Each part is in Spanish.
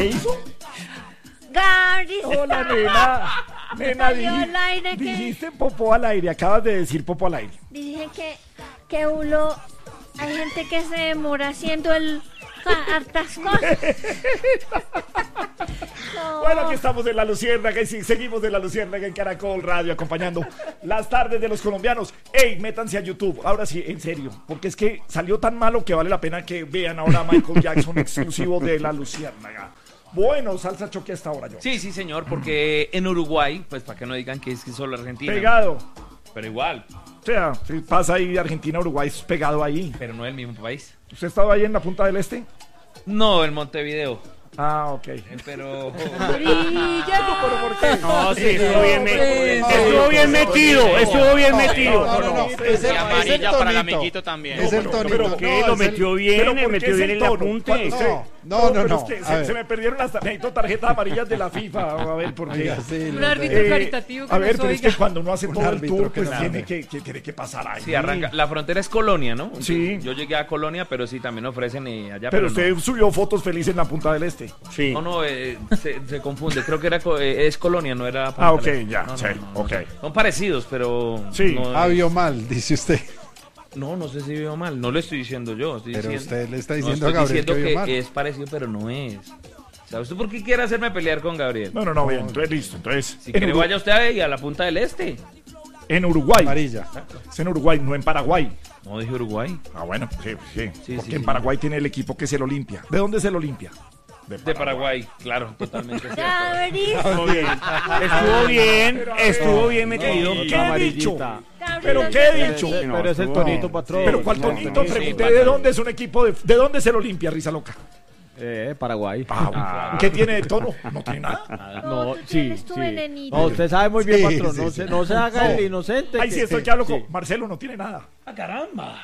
¿Qué hizo? Gabri. Hola, nena. Nena, Salió al aire que- dijiste popó al aire. Acabas de decir popó al aire. Dije que uno, hay gente que se demora haciendo hartas cosas. No. Bueno, aquí estamos en La Luciérnaga y sí, seguimos en La Luciérnaga en Caracol Radio acompañando las tardes de los colombianos. ¡Ey, métanse a YouTube! Ahora sí, en serio, porque es que salió tan malo que vale la pena que vean ahora a Michael Jackson exclusivo de La Luciérnaga. Bueno, salsa choque hasta ahora yo. Sí, señor, porque en Uruguay, pues para que no digan que es que solo Argentina. Pegado. Pero igual, O sea, si pasa ahí de Argentina a Uruguay, es pegado ahí. pero no es el mismo país. ¿Usted estaba ahí en la punta del este? No, en Montevideo. Ah, ok. Pero... Brilla. No, sí, estuvo bien metido, estuvo bien metido. No. Es Y el amarilla para el tonito. amiguito también. Es el pero- tonito. pero ¿Qué? Lo metió bien, Pero le ¿por qué metió es bien el el tono? apunte. No, No, es que a se ver. me perdieron necesito tarjetas amarillas de la FIFA. A ver, ¿por qué? Oiga, sí, Un lo árbitro sé. caritativo que A ver, nos pero es que oiga. cuando uno hace Un todo el árbitro tour, que pues no tiene sabe. que pasar ahí. Sí, arranca. La frontera es Colonia, ¿no? Sí. Yo llegué a Colonia, pero sí, también ofrecen allá. Pero no. usted subió fotos felices en la punta del este. Sí. No, se confunde. Creo que es Colonia, no era... Ah, ok, Punta del Este. ya, No, sí, no. ok. Son parecidos, pero... Sí. No, Vio mal, dice usted. no sé si veo mal. No lo estoy diciendo yo. Pero usted le está no, diciendo a estoy Gabriel diciendo que vio mal. es parecido, pero no es. ¿Sabe usted por qué quiere hacerme pelear con Gabriel? No, bien, entonces listo. Entonces, Si quiere, vaya usted ahí a la punta del este. en Uruguay. Amarilla. Es en Uruguay, no en Paraguay. No dije Uruguay. Ah, bueno, sí. Sí, Porque sí, en sí. Paraguay tiene el equipo que es el Olimpia. ¿De dónde es el Olimpia? De Paraguay, claro, totalmente cierto. Gabri. Estuvo bien metido. ¿Qué he dicho? Gabri, ¿Pero no qué he te- dicho? Pero es el tonito, patrón. ¿Pero cuál tonito? Pregunté de dónde es un equipo de dónde es el Olimpia, risa loca. Paraguay. ¿Qué tiene de tono? No tiene nada. No, Tú sí, tienes tu sí. venenito. No, usted sabe muy bien, Sí, patrón. sí, No se haga No. el inocente. Ay, sí, estoy que hablo con Marcelo, no tiene nada. ¡Ah, caramba!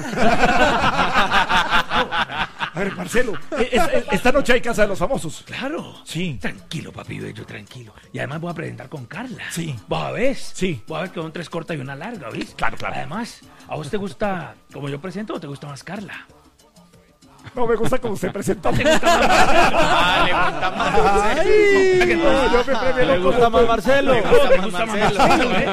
A ver, Marcelo, esta noche hay Casa de los Famosos. Claro. Sí. Tranquilo, papi bello, tranquilo. Y además voy a presentar con Carla. Sí. ¿Vos a ver? Sí. Voy a ver que son 3 cortas y una larga, ¿viste? Claro. Además, ¿a vos te gusta como yo presento o te gusta más Carla? No me gusta como usted presenta. Le gusta más. Yo me premio ¿Le gusta más Marcelo? Le gusta más Marcelo, ¿eh?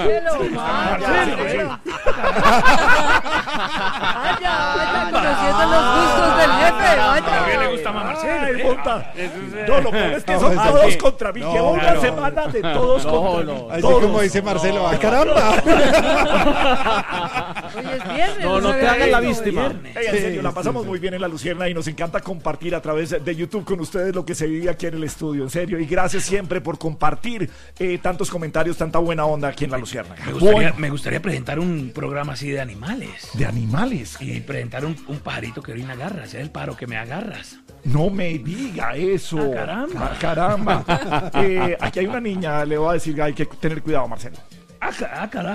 Vaya, conociendo los gustos del jefe, También le vaya. gusta más Marcelo. Ay, ¿eh? puta. No, lo peor es que son todos contra mí. Llevo una semana de todos contra mí. Así Todos. como dice Marcelo, ¡ah, caramba! Hoy es viernes. No te sabía hagas la eso. víctima. Ey, en serio, la pasamos muy bien en La Lucierna y nos encanta compartir a través de YouTube con ustedes lo que se vive aquí en el estudio, en serio. Y gracias siempre por compartir tantos comentarios, tanta buena onda aquí en La Lucierna. Me gustaría presentar un programa así de animales. De animales. Y presentar un pajarito que orina garras. Es el pájaro que me agarras. No me diga eso. Ah, caramba. Ah, caramba. Aquí hay una niña, le voy a decir, hay que tener cuidado, Marcelo. Caramba.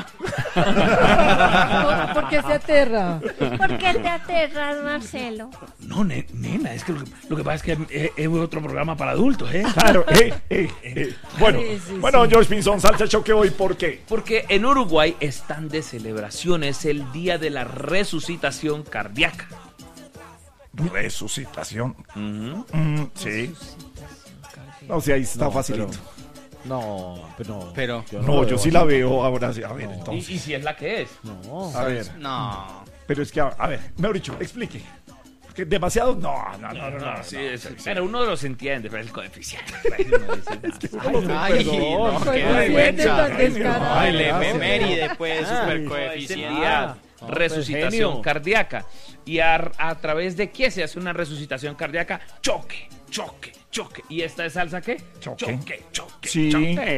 ¿Por qué se aterra? ¿Por qué te aterras, Marcelo? No, nena, es que lo que pasa es que es otro programa para adultos, ¿eh? Claro, Bueno, Sí. George Pinzón, salsa choque hoy, ¿por qué? Porque en Uruguay están de celebración, es el día de la resucitación cardíaca. Resucitación. Sí. No sé, ahí está facilito. No, pero No, yo sí la veo ahora sí. A ver, entonces. ¿Y si es la que es? no. A ver. No. Pero es que, a ver, mejor dicho, explique. Que demasiado. No. Sí, pero uno los entiende, pero es el coeficiente. Ay, no, qué qué vergüenza. tan descarado. Ay, le efeméride, pues, super Coeficiente. Resucitación genio. cardíaca. ¿Y a través de qué se hace una resucitación cardíaca? Choque. ¿Y esta es salsa qué? Choque. Choque. Sí.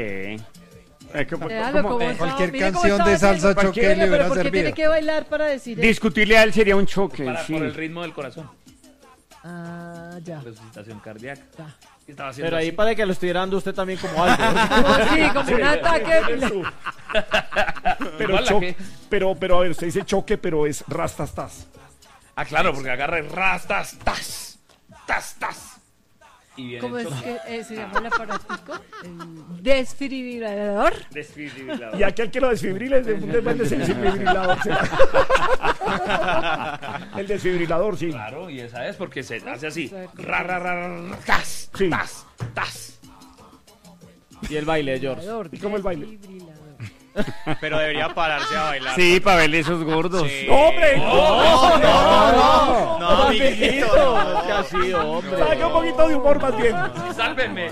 Véalo cómo está, Cualquier mire cómo canción está de salsa haciendo. choque le Pero hubiera ¿por qué tiene servido. que bailar para decir eso? Discutirle a él sería un choque. Por el ritmo del corazón. Ah, ya. Resucitación cardíaca. Ya. ¿Qué estaba haciendo Pero ahí así? para que lo estuviera dando usted también como algo. Sí, como un ataque. Pero, Igual la que- pero, a ver, usted dice choque, pero es rastastas. Ah, claro, porque agarra el rastas, tas. Y viene ¿Cómo el es choque. que se llama el aparatico? El desfibrilador. Desfibrilador. Y aquel que lo desfibrile es el desfibrilador. El desfibrilador, sí. Claro, y esa es porque se hace así. Ra, tas, Sí. tas, tas. Y el baile de George. Desfibrilador, ¿Y cómo el baile? desfibrilador. Pero debería pararse a bailar. Sí, para verle esos gordos. Sí. ¡Hombre! No, amiguito. No, que así, hombre. Saque un poquito de humor más bien. Sálvenme.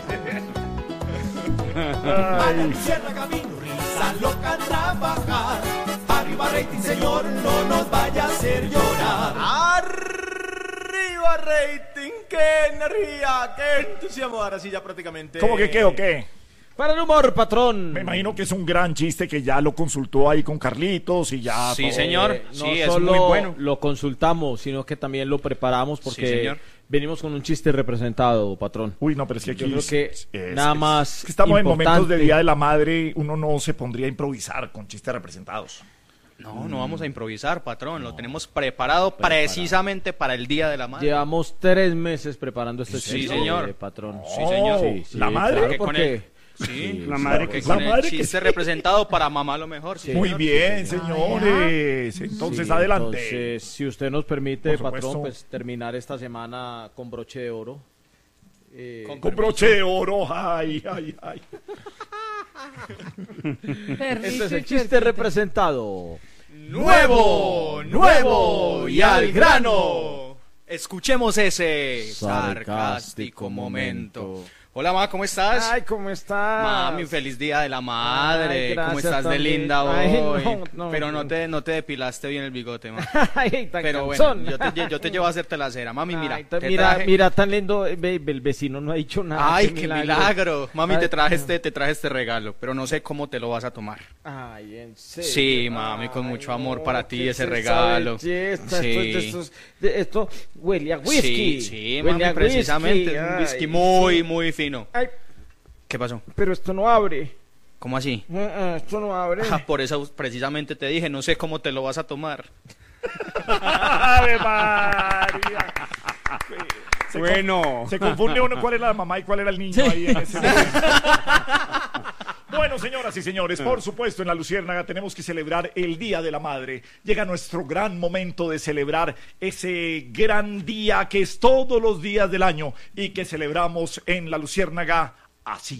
Ay. Cierra camino, risa loca trabajar. Arriba rating, señor, no nos vaya a hacer llorar. Arriba rating, qué energía, qué entusiasmo. Ahora sí ya prácticamente. ¿Cómo que qué o qué? Para el humor, patrón. Me imagino que es un gran chiste que ya lo consultó ahí con Carlitos y ya. Sí, todo. señor. No Sí, es solo muy bueno. lo consultamos, sino que también lo preparamos porque Sí, señor. venimos con un chiste representado, patrón. Uy, no, pero es que aquí Yo creo que es nada más es que estamos en momentos de importante. Día de la Madre, uno no se pondría a improvisar con chistes representados. No vamos a improvisar, patrón. Lo tenemos preparado precisamente para el Día de la Madre. Llevamos 3 meses preparando este Sí, chiste, señor. patrón. Sí, señor. ¿La madre? claro, Que con porque... Sí, La madre que que con la el madre que chiste sí. representado para mamá lo mejor. Sí, Muy señor. bien, señores. Entonces, Sí, adelante. Entonces, si usted nos permite, Por supuesto. patrón, pues terminar esta semana con broche de oro. Con broche de oro. Ay, ay, ay. Este es el chiste representado. Nuevo y al grano. Escuchemos ese sarcástico momento. Hola, ma, ¿cómo estás? Ay, ¿cómo estás? Mami, feliz día de la madre. Ay, ¿Cómo gracias estás de también. linda Ay, hoy? no, Pero no te depilaste bien el bigote, ma. Ay, tan Pero cansón. bueno, yo te llevo a hacerte la cera. Mami, mira. Ay, te mira, traje- mira, tan lindo. El vecino no ha dicho nada. Ay, qué milagro. Mami, Ay, te traje este regalo, pero no sé cómo te lo vas a tomar. Ay, en serio. Sí, mami, con Ay, mucho amor para ti ¿qué ese es esa regalo. belleza? Sí. Esto huele a whisky. Sí, Huele mami, a precisamente. whisky. Es un whisky Ay, muy, sí. muy fino. Ay, ¿Qué pasó? pero esto no abre. ¿Cómo así? Esto no abre. Por eso precisamente te dije, no sé cómo te lo vas a tomar. ¡Ave María! Bueno. Se confunde uno cuál era la mamá y cuál era el niño ahí en ese momento. Bueno, señoras y señores, por supuesto, en La Luciérnaga tenemos que celebrar el Día de la Madre. Llega nuestro gran momento de celebrar ese gran día que es todos los días del año y que celebramos en La Luciérnaga así.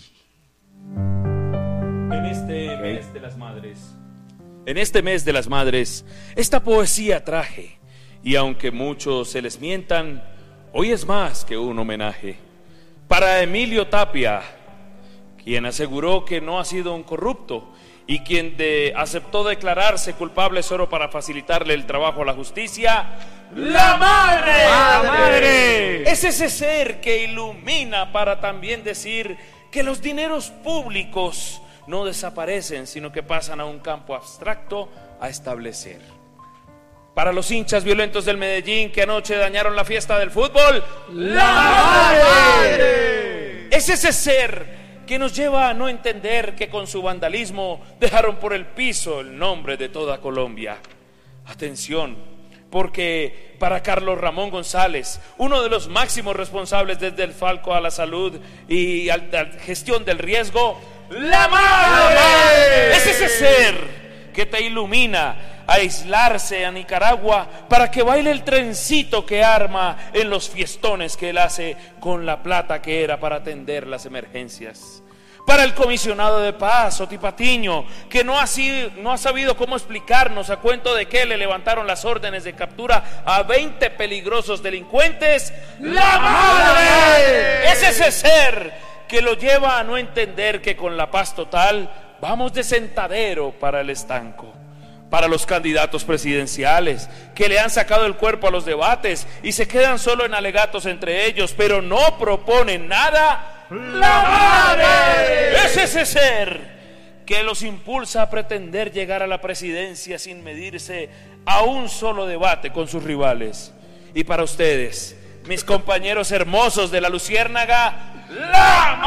En este mes de las madres. En este mes de las madres, esta poesía traje. Y aunque muchos se les mientan, hoy es más que un homenaje. Para Emilio Tapia, quien aseguró que no ha sido un corrupto y quien aceptó declararse culpable solo para facilitarle el trabajo a la justicia. ¡La madre! ¡La madre! Es ese ser que ilumina para también decir que los dineros públicos no desaparecen, sino que pasan a un campo abstracto a establecer. Para los hinchas violentos del Medellín que anoche dañaron la fiesta del fútbol, ¡la madre! Es ese ser que nos lleva a no entender que con su vandalismo dejaron por el piso el nombre de toda Colombia. Atención, porque para Carlos Ramón González, uno de los máximos responsables desde el Falco a la salud y a la gestión del riesgo, ¡la madre! Es ese ser que te ilumina a aislarse a Nicaragua para que baile el trencito que arma en los fiestones que él hace con la plata que era para atender las emergencias. Para el comisionado de paz, Oti Patiño, que no ha sabido cómo explicarnos a cuento de que le levantaron las órdenes de captura a 20 peligrosos delincuentes. ¡La madre! Es ese ser que lo lleva a no entender que con la paz total vamos de sentadero para el estanco. Para los candidatos presidenciales que le han sacado el cuerpo a los debates y se quedan solo en alegatos entre ellos, pero no proponen nada. ¡La madre! Es ese ser que los impulsa a pretender llegar a la presidencia sin medirse a un solo debate con sus rivales. Y para ustedes, mis compañeros hermosos de La Luciérnaga, ¡la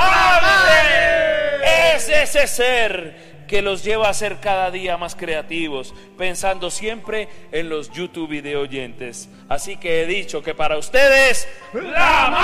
madre! Es ese ser que los lleva a ser cada día más creativos, pensando siempre en los YouTube video oyentes. Así que he dicho que para ustedes, ¡la madre!